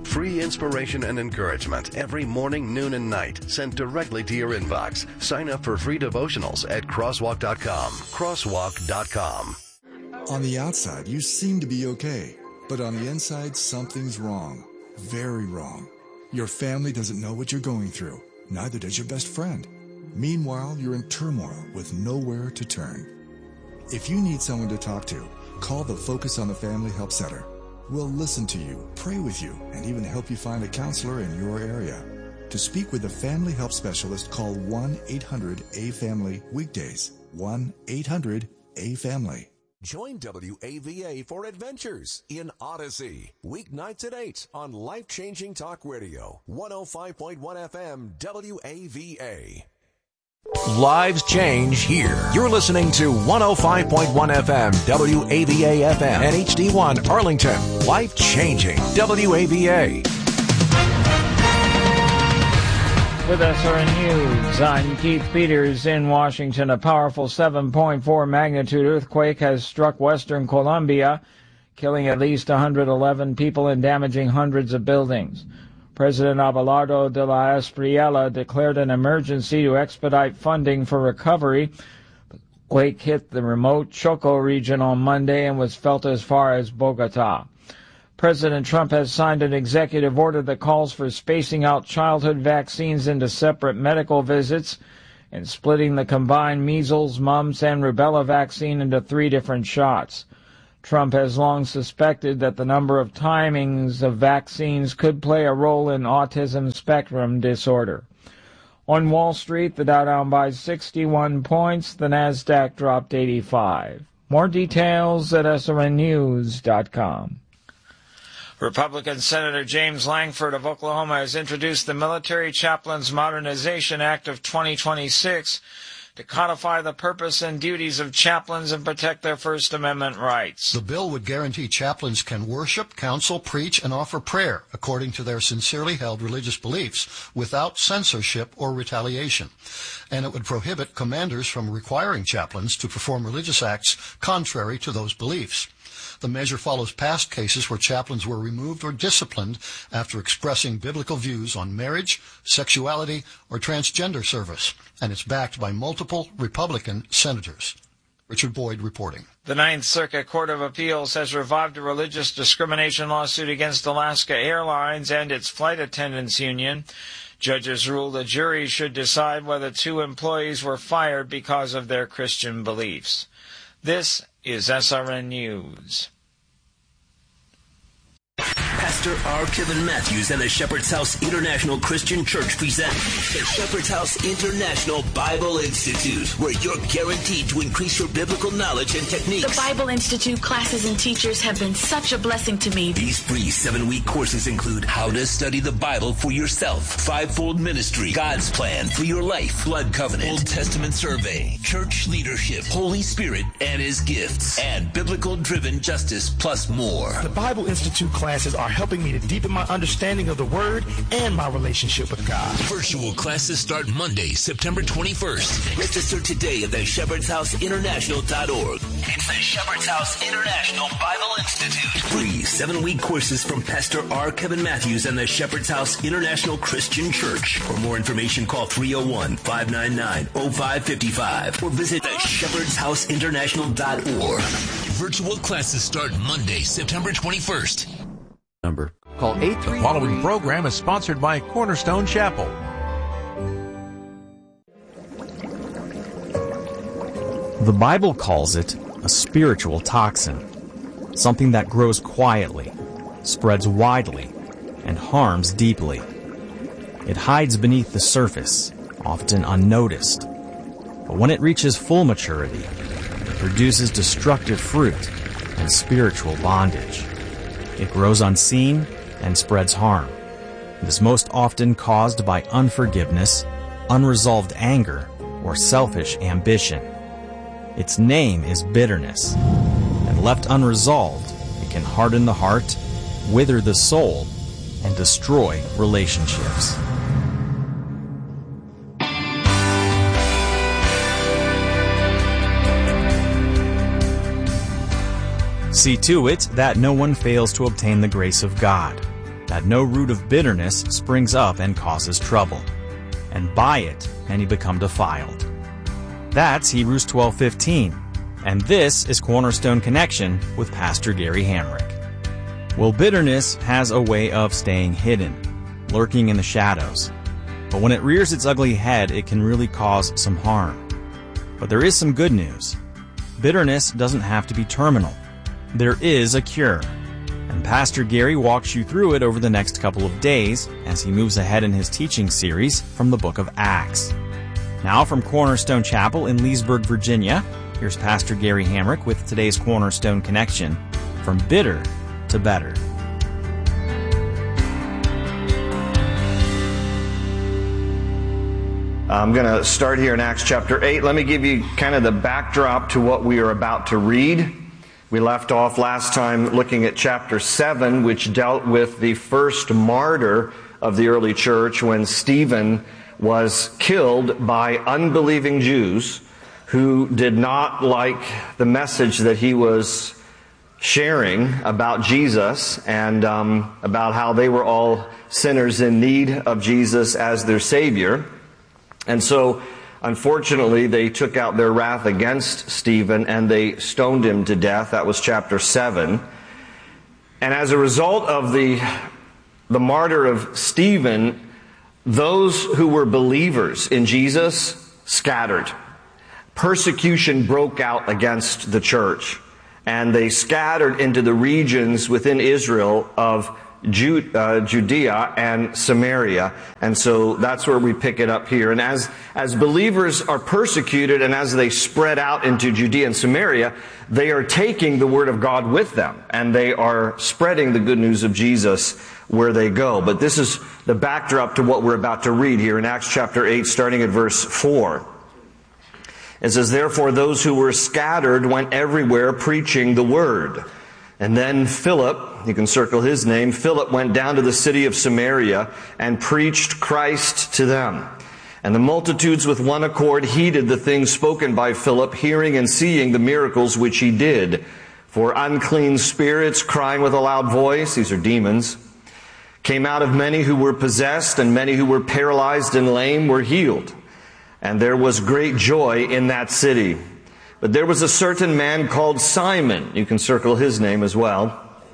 Free inspiration and encouragement every morning, noon, and night, sent directly to your inbox. Sign up for free devotionals at crosswalk.com. Crosswalk.com. On the outside, you seem to be okay. But on the inside, something's wrong. Very wrong. Your family doesn't know what you're going through. Neither does your best friend. Meanwhile, you're in turmoil with nowhere to turn. If you need someone to talk to, call the Focus on the Family Help Center. We'll listen to you, pray with you, and even help you find a counselor in your area. To speak with a family help specialist, call 1-800-A-FAMILY weekdays. 1-800-A-FAMILY. Join WAVA for Adventures in Odyssey, weeknights at 8 on Life-Changing Talk Radio, 105.1 FM WAVA. Lives change here. You're listening to 105.1 FM WAVA FM and HD1 Arlington. Life-Changing WAVA. With SRN News, I'm Keith Peters in Washington. A powerful 7.4 magnitude earthquake has struck western Colombia, killing at least 111 people and damaging hundreds of buildings. President Abelardo de la Espriella declared an emergency to expedite funding for recovery. The quake hit the remote Choco region on Monday and was felt as far as Bogota. President Trump has signed an executive order that calls for spacing out childhood vaccines into separate medical visits and splitting the combined measles, mumps, and rubella vaccine into 3 different shots. Trump has long suspected that the number of timings of vaccines could play a role in autism spectrum disorder. On Wall Street, the Dow down by 61 points, the Nasdaq dropped 85. More details at srnnews.com. Republican Senator James Langford of Oklahoma has introduced the Military Chaplains Modernization Act of 2026 to codify the purpose and duties of chaplains and protect their First Amendment rights. The bill would guarantee chaplains can worship, counsel, preach, and offer prayer according to their sincerely held religious beliefs without censorship or retaliation. And it would prohibit commanders from requiring chaplains to perform religious acts contrary to those beliefs. The measure follows past cases where chaplains were removed or disciplined after expressing biblical views on marriage, sexuality, or transgender service, and it's backed by multiple Republican senators. Richard Boyd reporting. The Ninth Circuit Court of Appeals has revived a religious discrimination lawsuit against Alaska Airlines and its flight attendants union. Judges ruled a jury should decide whether 2 employees were fired because of their Christian beliefs. This is SRN News. Pastor R. Kevin Matthews and the Shepherd's House International Christian Church present the Shepherd's House International Bible Institute, where you're guaranteed to increase your biblical knowledge and techniques. The Bible Institute classes and teachers have been such a blessing to me. These free 7-week courses include how to study the Bible for yourself, fivefold ministry, God's plan for your life, blood covenant, Old Testament survey, church leadership, Holy Spirit and His gifts, and biblical-driven justice, plus more. The Bible Institute classes are helping me to deepen my understanding of the Word and my relationship with God. Virtual classes start Monday, September 21st. Register today at theshepherdshouseinternational.org. It's the Shepherd's House International Bible Institute. Free 7-week courses from Pastor R. Kevin Matthews and the Shepherd's House International Christian Church. For more information, call 301-599-0555 or visit theshepherdshouseinternational.org. Virtual classes start Monday, September 21st. Number. Call 833. The following program is sponsored by Cornerstone Chapel. The Bible calls it a spiritual toxin, something that grows quietly, spreads widely, and harms deeply. It hides beneath the surface, often unnoticed. But when it reaches full maturity, it produces destructive fruit and spiritual bondage. It grows unseen and spreads harm. It is most often caused by unforgiveness, unresolved anger, or selfish ambition. Its name is bitterness, and left unresolved, it can harden the heart, wither the soul, and destroy relationships. See to it that no one fails to obtain the grace of God. that no root of bitterness springs up and causes trouble, and by it many become defiled. That's Hebrews 12:15, and this is Cornerstone Connection with Pastor Gary Hamrick. Well, bitterness has a way of staying hidden, lurking in the shadows. But when it rears its ugly head, it can really cause some harm. But there is some good news. Bitterness doesn't have to be terminal. There is a cure. And Pastor Gary walks you through it over the next couple of days as he moves ahead in his teaching series from the book of Acts. Now from Cornerstone Chapel in Leesburg, Virginia, here's Pastor Gary Hamrick with today's Cornerstone Connection, From Bitter to Better. I'm going to start here in Acts chapter 8. Let me give you kind of the backdrop to what we are about to read. We left off last time looking at chapter 7, which dealt with the first martyr of the early church when Stephen was killed by unbelieving Jews who did not like the message that he was sharing about Jesus and about how they were all sinners in need of Jesus as their Savior. And so, unfortunately, they took out their wrath against Stephen and they stoned him to death. That was chapter 7. And as a result of the martyr of Stephen, those who were believers in Jesus scattered. Persecution broke out against the church. And they scattered into the regions within Israel of Judea and Samaria. And so that's where we pick it up here. And as believers are persecuted and as they spread out into Judea and Samaria, they are taking the word of God with them. And they are spreading the good news of Jesus where they go. But this is the backdrop to what we're about to read here in Acts chapter 8, starting at verse 4. It says, "Therefore those who were scattered went everywhere preaching the word. And then Philip," you can circle his name, "Philip went down to the city of Samaria and preached Christ to them. And the multitudes with one accord heeded the things spoken by Philip, hearing and seeing the miracles which he did. For unclean spirits, crying with a loud voice," these are demons, "came out of many who were possessed, and many who were paralyzed and lame were healed. And there was great joy in that city. But there was a certain man called Simon," you can circle his name as well,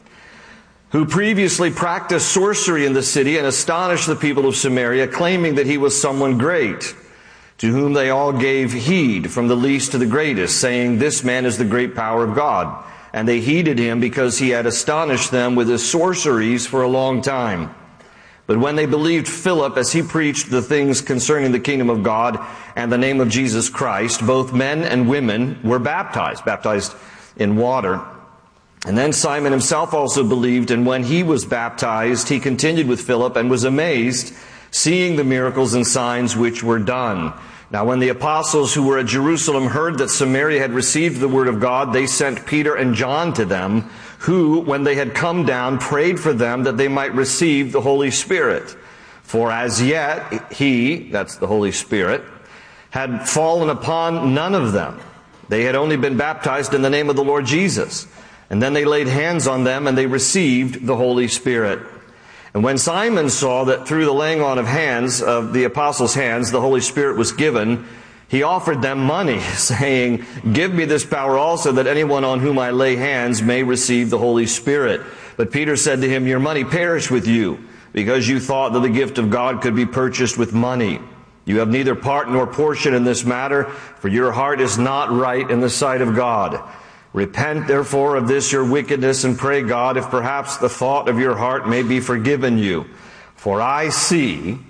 "who previously practiced sorcery in the city and astonished the people of Samaria, claiming that he was someone great, to whom they all gave heed, from the least to the greatest, saying, 'This man is the great power of God.' And they heeded him because he had astonished them with his sorceries for a long time. But when they believed Philip as he preached the things concerning the kingdom of God and the name of Jesus Christ, both men and women were baptized in water. And then Simon himself also believed, and when he was baptized, he continued with Philip and was amazed, seeing the miracles and signs which were done. Now when the apostles who were at Jerusalem heard that Samaria had received the word of God, they sent Peter and John to them, who, when they had come down, prayed for them that they might receive the Holy Spirit. For as yet he," that's the Holy Spirit, "had fallen upon none of them. They had only been baptized in the name of the Lord Jesus. And then they laid hands on them and they received the Holy Spirit. And when Simon saw that through the laying on of hands, of the apostles' hands, the Holy Spirit was given, he offered them money, saying, 'Give me this power also, that anyone on whom I lay hands may receive the Holy Spirit.' But Peter said to him, 'Your money perish with you, because you thought that the gift of God could be purchased with money. You have neither part nor portion in this matter, for your heart is not right in the sight of God. Repent therefore of this your wickedness, and pray God, if perhaps the thought of your heart may be forgiven you. For I see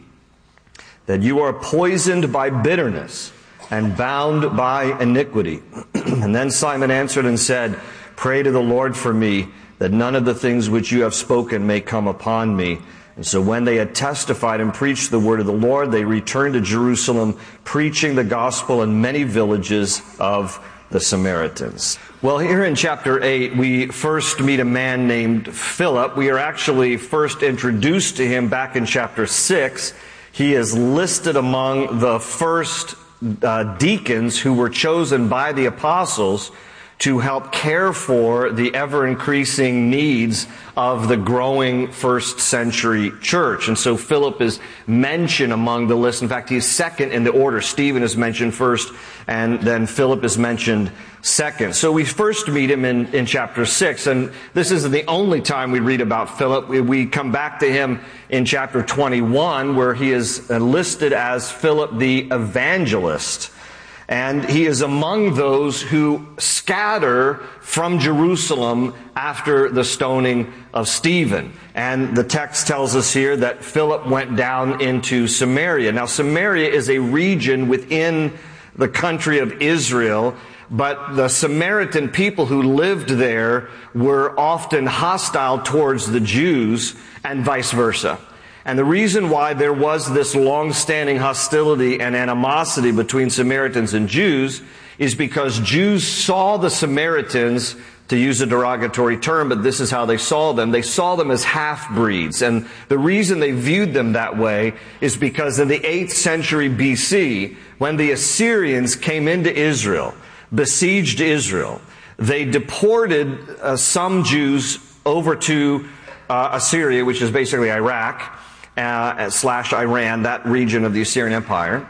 that you are poisoned by bitterness and bound by iniquity.' And then Simon answered and said, 'Pray to the Lord for me, that none of the things which you have spoken may come upon me.' And so when they had testified and preached the word of the Lord, they returned to Jerusalem, preaching the gospel in many villages of the Samaritans." Well, here in chapter 8, we first meet a man named Philip. We are actually first introduced to him back in chapter 6. He is listed among the first deacons who were chosen by the apostles to help care for the ever-increasing needs of the growing first century church. And so Philip is mentioned among the list. In fact, he's second in the order. Stephen is mentioned first, and then Philip is mentioned second. So we first meet him in chapter 6, and this isn't the only time we read about Philip. We come back to him in chapter 21, where he is listed as Philip the evangelist. And he is among those who scatter from Jerusalem after the stoning of Stephen. And the text tells us here that Philip went down into Samaria. Now, Samaria is a region within the country of Israel, but the Samaritan people who lived there were often hostile towards the Jews and vice versa. And the reason why there was this long-standing hostility and animosity between Samaritans and Jews is because Jews saw the Samaritans, to use a derogatory term, but this is how they saw them as half-breeds. And the reason they viewed them that way is because in the 8th century BC, when the Assyrians came into Israel, besieged Israel, they deported some Jews over to Assyria, which is basically Iraq, / Iran, that region of the Assyrian Empire.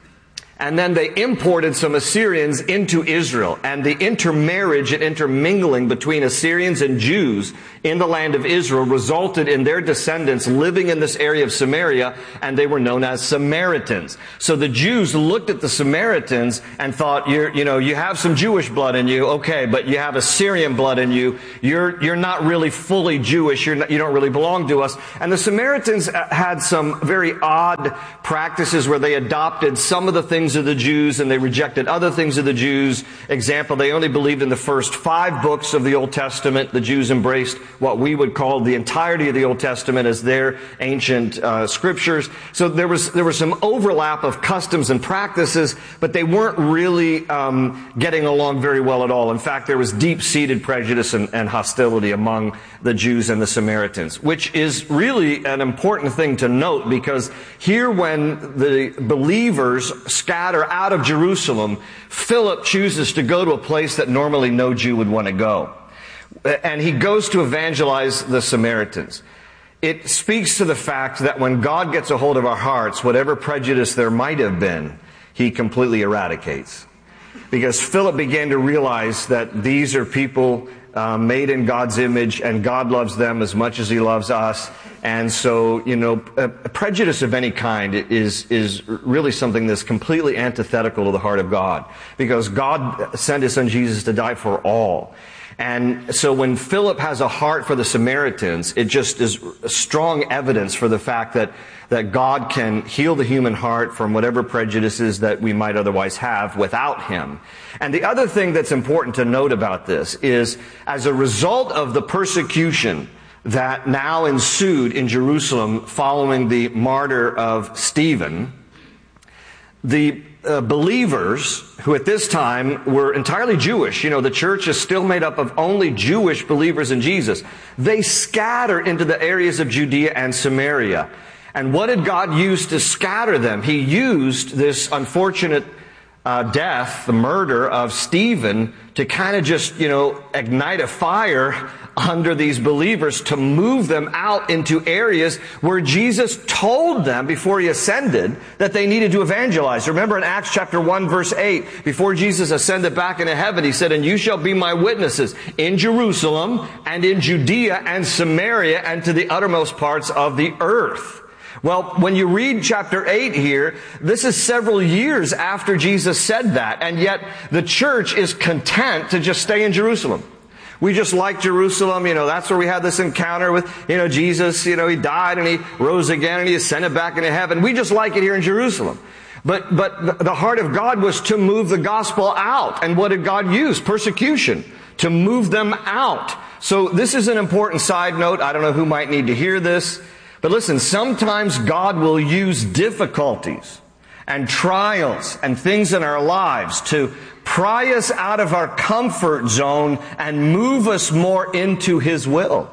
And then they imported some Assyrians into Israel. And the intermarriage and intermingling between Assyrians and Jews in the land of Israel resulted in their descendants living in this area of Samaria, and they were known as Samaritans. So the Jews looked at the Samaritans and thought, you have some Jewish blood in you, okay, but you have Assyrian blood in you. You're not really fully Jewish. You don't really belong to us. And the Samaritans had some very odd practices where they adopted some of the things of the Jews and they rejected other things of the Jews. Example, they only believed in the first 5 books of the Old Testament. The Jews embraced what we would call the entirety of the Old Testament as their ancient scriptures. So there was some overlap of customs and practices, but they weren't really getting along very well at all. In fact, there was deep-seated prejudice and hostility among the Jews and the Samaritans, which is really an important thing to note, because here when the believers scatter out of Jerusalem, Philip chooses to go to a place that normally no Jew would want to go. And he goes to evangelize the Samaritans. It speaks to the fact that when God gets a hold of our hearts, whatever prejudice there might have been, he completely eradicates. Because Philip began to realize that these are people made in God's image, and God loves them as much as he loves us. And so, prejudice of any kind is really something that's completely antithetical to the heart of God. Because God sent his son Jesus to die for all. And so when Philip has a heart for the Samaritans, it just is strong evidence for the fact that God can heal the human heart from whatever prejudices that we might otherwise have without him. And the other thing that's important to note about this is, as a result of the persecution that now ensued in Jerusalem following the martyr of Stephen, the believers, who at this time were entirely Jewish, the church is still made up of only Jewish believers in Jesus, they scatter into the areas of Judea and Samaria. And what did God use to scatter them? He used this unfortunate death, the murder of Stephen, to kind of just, ignite a fire under these believers to move them out into areas where Jesus told them before he ascended that they needed to evangelize. Remember in Acts chapter 1 verse 8, before Jesus ascended back into heaven, he said, "And you shall be my witnesses in Jerusalem and in Judea and Samaria and to the uttermost parts of the earth." Well, when you read chapter 8 here, this is several years after Jesus said that, and yet the church is content to just stay in Jerusalem. We just like Jerusalem, that's where we had this encounter with, Jesus, he died and he rose again and he ascended back into heaven. We just like it here in Jerusalem. But the heart of God was to move the gospel out. And what did God use? Persecution. To move them out. So this is an important side note. I don't know who might need to hear this. But listen, sometimes God will use difficulties and trials and things in our lives to pry us out of our comfort zone and move us more into his will.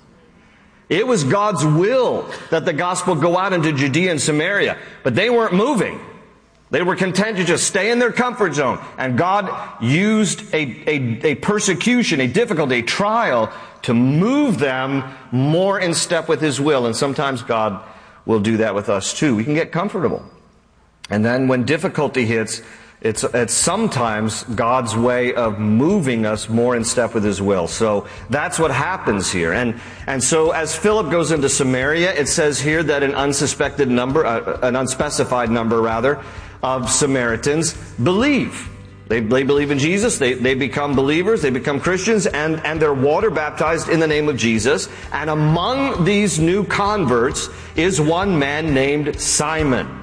It was God's will that the gospel go out into Judea and Samaria, but they weren't moving. They were content to just stay in their comfort zone. And God used a persecution, a difficulty, a trial to move them more in step with His will. And sometimes God will do that with us too. We can get comfortable. And then when difficulty hits, it's sometimes God's way of moving us more in step with His will. So that's what happens here. And so as Philip goes into Samaria, it says here that an unspecified number of Samaritans believe. They believe in Jesus. They become believers. They become Christians, and they're water baptized in the name of Jesus. And among these new converts is one man named Simon.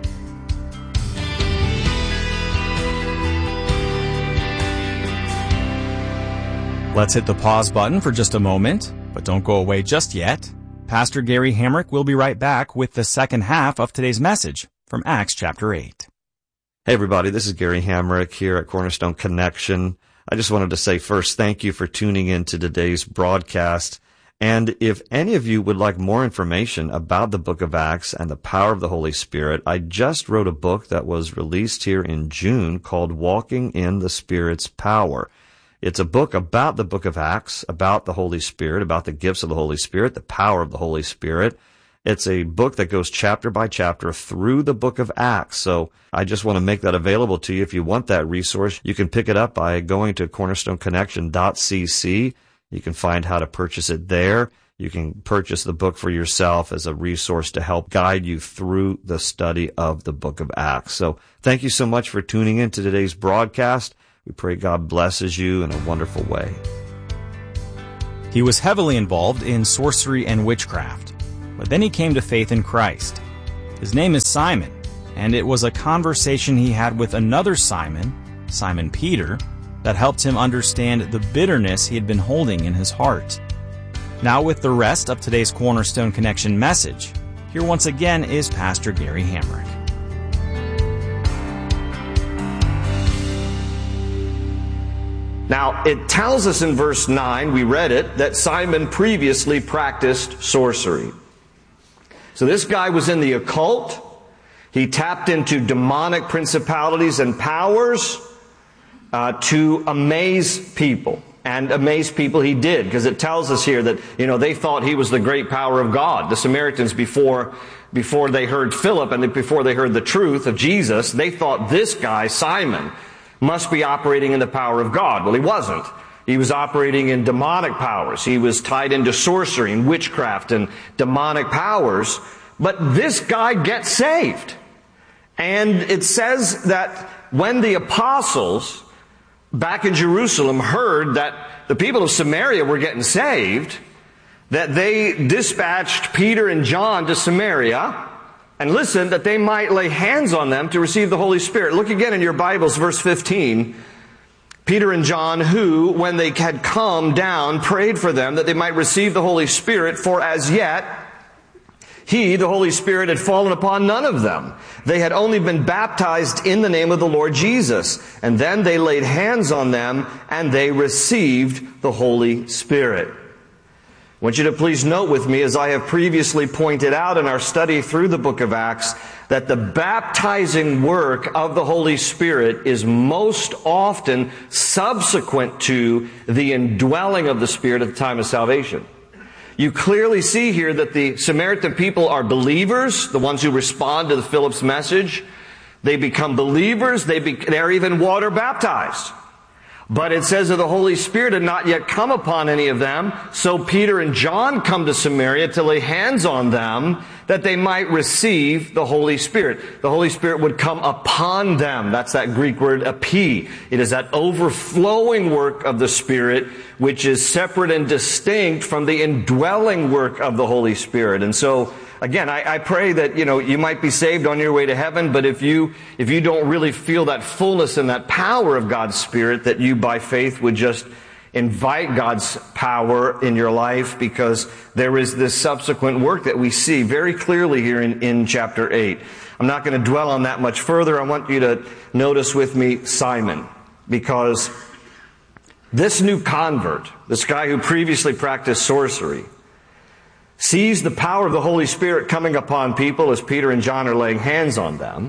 Let's hit the pause button for just a moment, but don't go away just yet. Pastor Gary Hamrick will be right back with the second half of today's message from Acts chapter 8. Hey everybody, this is Gary Hamrick here at Cornerstone Connection. I just wanted to say first, thank you for tuning in to today's broadcast. And if any of you would like more information about the book of Acts and the power of the Holy Spirit, I just wrote a book that was released here in June called Walking in the Spirit's Power. It's a book about the book of Acts, about the Holy Spirit, about the gifts of the Holy Spirit, the power of the Holy Spirit. It's a book that goes chapter by chapter through the book of Acts. So I just want to make that available to you. If you want that resource, you can pick it up by going to cornerstoneconnection.cc. You can find how to purchase it there. You can purchase the book for yourself as a resource to help guide you through the study of the book of Acts. So thank you so much for tuning in to today's broadcast. We pray God blesses you in a wonderful way. He was heavily involved in sorcery and witchcraft, but then he came to faith in Christ. His name is Simon, and it was a conversation he had with another Simon, Simon Peter, that helped him understand the bitterness he had been holding in his heart. Now with the rest of today's Cornerstone Connection message, here once again is Pastor Gary Hamrick. Now, it tells us in verse 9, we read it, that Simon previously practiced sorcery. So this guy was in the occult. He tapped into demonic principalities and powers to amaze people. And amaze people he did, because it tells us here that, they thought he was the great power of God. The Samaritans, before they heard Philip and before they heard the truth of Jesus, they thought this guy, Simon, must be operating in the power of God. Well, he wasn't. He was operating in demonic powers. He was tied into sorcery and witchcraft and demonic powers. But this guy gets saved. And it says that when the apostles back in Jerusalem heard that the people of Samaria were getting saved, that they dispatched Peter and John to Samaria, and listen, that they might lay hands on them to receive the Holy Spirit. Look again in your Bibles, verse 15. Peter and John, who, when they had come down, prayed for them that they might receive the Holy Spirit, for as yet He, the Holy Spirit, had fallen upon none of them. They had only been baptized in the name of the Lord Jesus. And then they laid hands on them, and they received the Holy Spirit. I want you to please note with me, as I have previously pointed out in our study through the book of Acts, that the baptizing work of the Holy Spirit is most often subsequent to the indwelling of the Spirit at the time of salvation. You clearly see here that the Samaritan people are believers, the ones who respond to the Philip's message. They become believers. They're even water baptized. But it says that the Holy Spirit had not yet come upon any of them, so Peter and John come to Samaria to lay hands on them that they might receive the Holy Spirit. The Holy Spirit would come upon them. That's that Greek word epi. It is that overflowing work of the Spirit which is separate and distinct from the indwelling work of the Holy Spirit. And so, again, I pray that, you might be saved on your way to heaven, but if you don't really feel that fullness and that power of God's Spirit, that you by faith would just invite God's power in your life, because there is this subsequent work that we see very clearly here in chapter 8. I'm not going to dwell on that much further. I want you to notice with me Simon, because this new convert, this guy who previously practiced sorcery, sees the power of the Holy Spirit coming upon people as Peter and John are laying hands on them.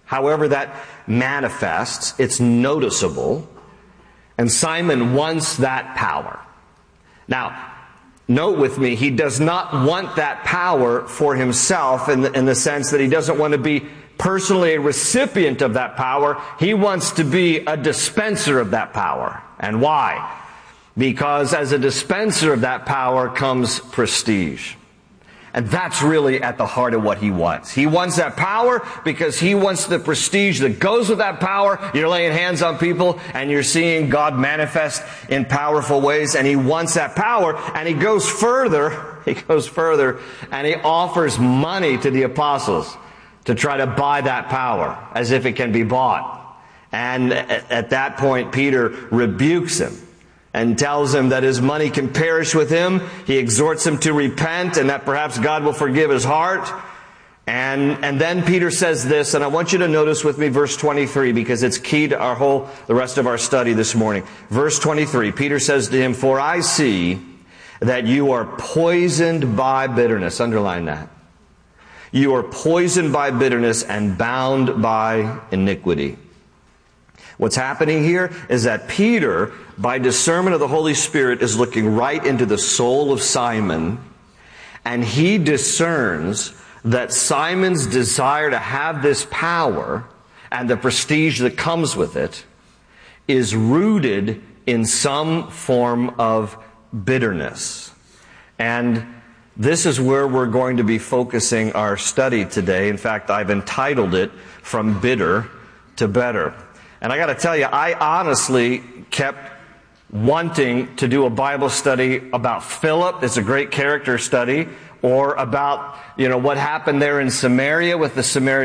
However that manifests, it's noticeable. And Simon wants that power. Now, note with me, he does not want that power for himself in the sense that he doesn't want to be personally a recipient of that power. He wants to be a dispenser of that power. And why? Because as a dispenser of that power comes prestige. And that's really at the heart of what he wants. He wants that power because he wants the prestige that goes with that power. You're laying hands on people and you're seeing God manifest in powerful ways, and he wants that power, and he goes further. He goes further and he offers money to the apostles to try to buy that power as if it can be bought. And at that point, Peter rebukes him and tells him that his money can perish with him. He exhorts him to repent and that perhaps God will forgive his heart. And then Peter says this, and I want you to notice with me verse 23 because it's key to the rest of our study this morning. Verse 23, Peter says to him, "For I see that you are poisoned by bitterness." Underline that. You are poisoned by bitterness and bound by iniquity. What's happening here is that Peter, by discernment of the Holy Spirit, is looking right into the soul of Simon, and he discerns that Simon's desire to have this power and the prestige that comes with it is rooted in some form of bitterness. And this is where we're going to be focusing our study today. In fact, I've entitled it "From Bitter to Better." And I got to tell you, I honestly kept wanting to do a Bible study about Philip. It's a great character study. Or about, what happened there in Samaria with the Samaritan